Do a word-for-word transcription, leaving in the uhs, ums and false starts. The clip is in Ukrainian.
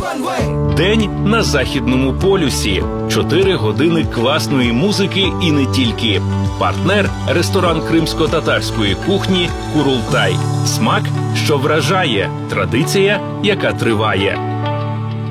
День на Західному полюсі. Чотири години класної музики і не тільки. Партнер – ресторан кримсько-татарської кухні «Курултай». Смак, що вражає. Традиція, яка триває.